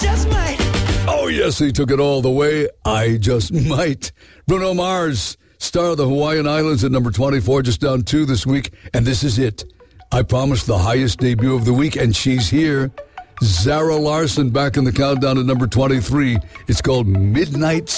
just might. Oh, yes, he took it all the way. I just might. Bruno Mars, star of the Hawaiian Islands at number 24, just down 2 this week. And this is it. I promised the highest debut of the week, and she's here. Zara Larsson back in the countdown at number 23. It's called Midnight